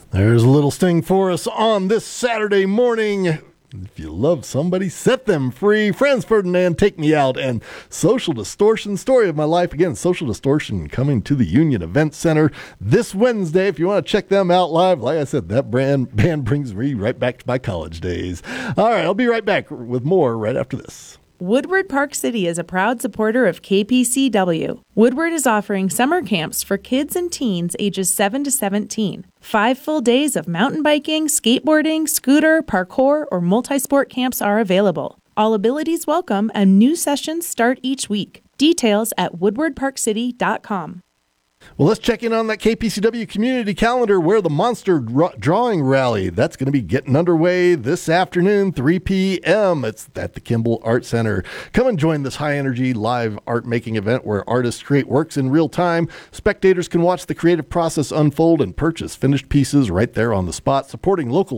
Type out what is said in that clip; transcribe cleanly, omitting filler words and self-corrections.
There's a little sting for us on this Saturday morning. If you love somebody, set them free. Franz Ferdinand, Take Me Out, and Social Distortion, Story of My Life. Again, Social Distortion coming to the Union Event Center this Wednesday. If you want to check them out live, like I said, that band brings me right back to my college days. All right, I'll be right back with more right after this. Woodward Park City is a proud supporter of KPCW. Woodward is offering summer camps for kids and teens ages 7 to 17. 5 full days of mountain biking, skateboarding, scooter, parkour, or multi-sport camps are available. All abilities welcome, and new sessions start each week. Details at woodwardparkcity.com. Well, let's check in on that KPCW community calendar where the Monster Drawing Rally, that's going to be getting underway this afternoon, 3 p.m. It's at the Kimball Art Center. Come and join this high-energy live art-making event where artists create works in real time. Spectators can watch the creative process unfold and purchase finished pieces right there on the spot, supporting local